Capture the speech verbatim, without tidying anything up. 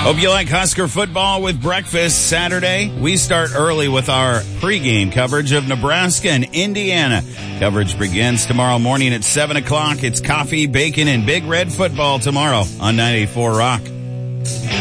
Hope you like Husker football with breakfast Saturday. We start early with our pregame coverage of Nebraska and Indiana. Coverage begins tomorrow morning at seven o'clock. It's coffee, bacon, and Big Red football tomorrow on ninety-four Rock.